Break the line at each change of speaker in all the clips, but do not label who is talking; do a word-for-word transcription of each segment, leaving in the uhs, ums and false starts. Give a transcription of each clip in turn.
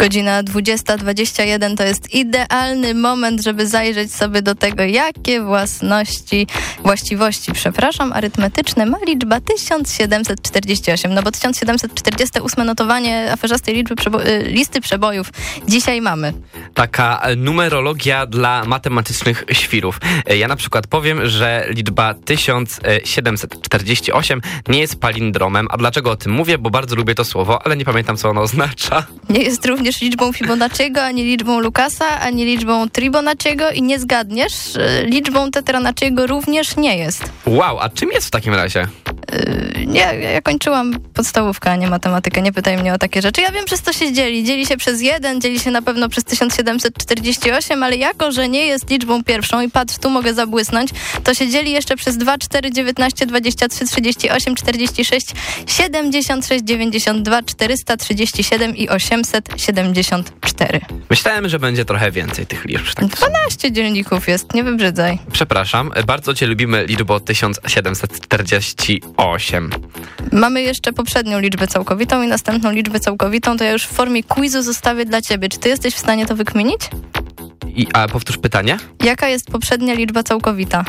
Godzina dwudziesta dwadzieścia jeden to jest idealny moment, żeby zajrzeć sobie do tego, jakie własności, właściwości, przepraszam, arytmetyczne ma liczba tysiąc siedemset czterdzieści osiem. No bo tysiąc siedemset czterdzieste ósme notowanie aferzastej liczby przebo- listy przebojów dzisiaj mamy.
Taka numerologia dla matematycznych świrów. Ja na przykład powiem, że liczba tysiąc siedemset czterdzieści osiem nie jest palindromem. A dlaczego o tym mówię? Bo bardzo lubię to słowo, ale nie pamiętam, co ono oznacza.
Nie jest również liczbą Fibonacciego, ani liczbą Lucasa, ani liczbą Tribonacciego i nie zgadniesz, liczbą Tetranacciego również nie jest.
Wow, a czym jest w takim razie?
Yy, nie, ja kończyłam podstawówkę, a nie matematykę, nie pytaj mnie o takie rzeczy. Ja wiem, przez co się dzieli. Dzieli się przez jeden, dzieli się na pewno przez tysiąc siedemset czterdzieści osiem, ale jako, że nie jest liczbą pierwszą i patrz, tu mogę zabłysnąć, to się dzieli jeszcze przez dwa, cztery, dziewiętnaście, dwadzieścia trzy, trzydzieści osiem, czterdzieści sześć, siedemdziesiąt sześć, dziewięćdziesiąt dwa, czterysta trzydzieści siedem i osiemset siedemdziesiąt cztery.
Myślałem, że będzie trochę więcej tych liczb. Tak
dwanaście dzienników jest, nie wybrzydzaj.
Przepraszam, bardzo cię lubimy, liczbo tysiąc siedemset czterdzieści osiem.
Mamy jeszcze poprzednią liczbę całkowitą i następną liczbę całkowitą, to ja już w formie quizu zostawię dla ciebie. Czy ty jesteś w stanie to wykminić?
I, a powtórz pytanie?
Jaka jest poprzednia liczba całkowita?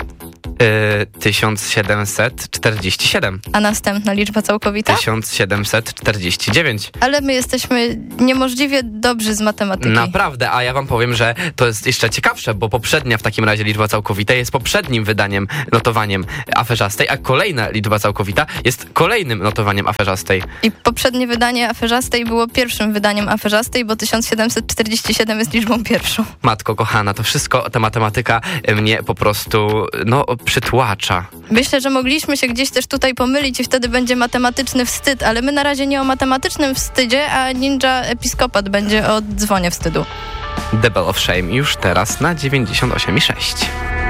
Yy, tysiąc siedemset czterdzieści siedem.
A następna liczba całkowita?
tysiąc siedemset czterdzieści dziewięć.
Ale my jesteśmy niemożliwie dobrzy z matematyki.
Naprawdę, a ja wam powiem, że to jest jeszcze ciekawsze, bo poprzednia w takim razie liczba całkowita jest poprzednim wydaniem, notowaniem aferzastej, a kolejna liczba całkowita jest kolejnym notowaniem aferzastej.
I poprzednie wydanie aferzastej było pierwszym wydaniem aferzastej, bo tysiąc siedemset czterdzieści siedem jest liczbą pierwszą.
Matko kochana, to wszystko, ta matematyka mnie po prostu, no, przytłacza.
Myślę, że mogliśmy się gdzieś też tutaj pomylić i wtedy będzie matematyczny wstyd, ale my na razie nie o matematycznym wstydzie, a Ninja Episkopat będzie o dzwonie wstydu.
The Bell of Shame już teraz na dziewięćdziesiąt osiem i sześć.